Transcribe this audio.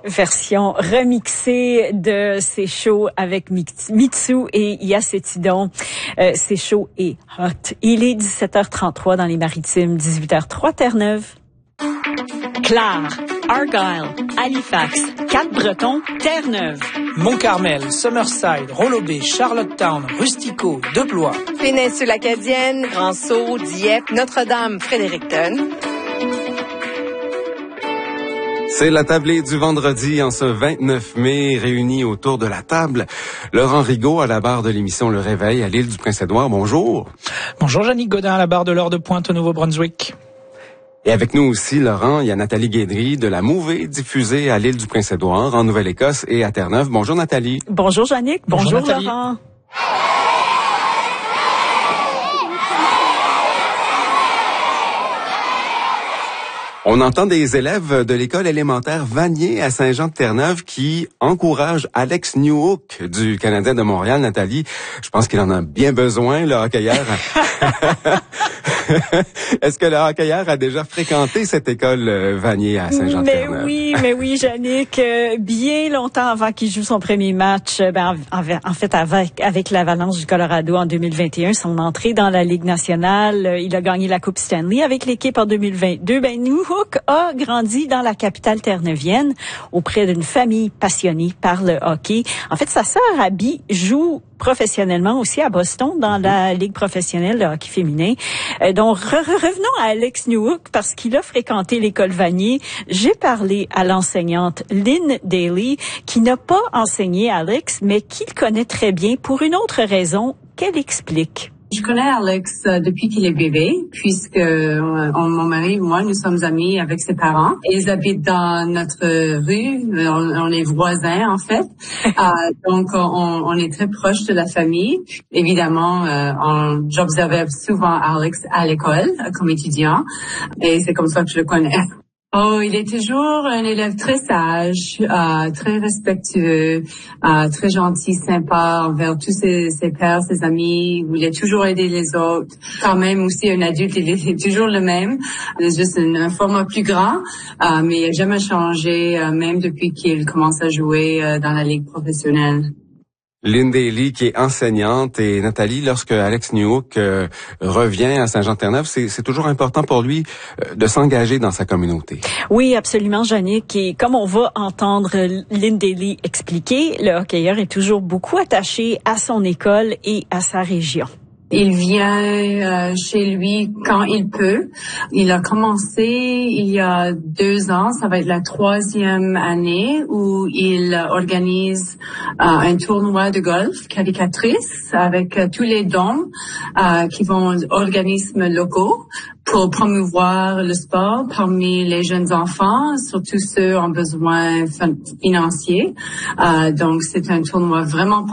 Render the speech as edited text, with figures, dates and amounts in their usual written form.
version remixée de C'est chaud avec Mitsou et Yacetidon. C'est chaud et hot. Il est 17h33 dans les Maritimes, 18h03 Terre-Neuve. Clare, Argyle, Halifax, Cap-Breton, Terre-Neuve. Mont-Carmel, Summerside, Rollo-Bay, Charlottetown, Rustico, Deblois. Péninsule Acadienne, Grand-Sault, Dieppe, Notre-Dame, Fredericton. C'est la tablée du vendredi en ce 29 mai, réunis autour de la table. Laurent Rigaud à la barre de l'émission Le Réveil à l'île du Prince-Édouard. Bonjour. Bonjour Jannick Godin à la barre de l'heure de pointe au Nouveau-Brunswick. Et avec nous aussi, Laurent, il y a Nathalie Guédry de la Mouvée diffusée à l'île du Prince-Édouard, en Nouvelle-Écosse et à Terre-Neuve. Bonjour Nathalie. Bonjour Jannick. Bonjour Nathalie. Laurent. On entend des élèves de l'école élémentaire Vanier à Saint-Jean-de-Terre-Neuve qui encouragent Alex Newhook du Canadien de Montréal. Nathalie, je pense qu'il en a bien besoin, le hockeyeur. Est-ce que le hockeyeur a déjà fréquenté cette école Vanier à Saint-Jean-de-Terre-Neuve? Mais oui, Jannick, bien longtemps avant qu'il joue son premier match, avec l'Avalanche du Colorado en 2021, son entrée dans la Ligue nationale, il a gagné la Coupe Stanley avec l'équipe en 2022. Newhook a grandi dans la capitale terre-neuvienne auprès d'une famille passionnée par le hockey. En fait, sa sœur Abby joue professionnellement aussi à Boston dans la Ligue professionnelle de hockey féminin. Donc, revenons à Alex Newhook parce qu'il a fréquenté l'école Vanier. J'ai parlé à l'enseignante Lynn Daly qui n'a pas enseigné Alex, mais qui le connaît très bien pour une autre raison qu'elle explique. Je connais Alex depuis qu'il est bébé, puisque mon mari et moi, nous sommes amis avec ses parents. Ils habitent dans notre rue, on est voisins en fait. Donc, on est très proches de la famille. Évidemment, j'observais souvent Alex à l'école comme étudiant, et c'est comme ça que je le connais. Oh, il est toujours un élève très sage, très respectueux, très gentil, sympa envers tous ses pairs, ses amis. Il voulait toujours aider les autres. Quand même aussi un adulte, il est toujours le même. C'est juste un format plus grand, mais il n'a jamais changé, même depuis qu'il commence à jouer dans la ligue professionnelle. Lynn Daly, qui est enseignante, et Nathalie, lorsque Alex Newhook revient à Saint-Jean-de-Terre-Neuve, c'est toujours important pour lui de s'engager dans sa communauté. Oui, absolument, Jannick. Et comme on va entendre Lynn Daly expliquer, le hockeyeur est toujours beaucoup attaché à son école et à sa région. Il vient chez lui quand il peut. Il a commencé il y a 2 ans, ça va être la 3e année où il organise un tournoi de golf caricatrice avec tous les dons qui vont aux organismes locaux pour promouvoir le sport parmi les jeunes enfants, surtout ceux en besoin financier. Donc c'est un tournoi vraiment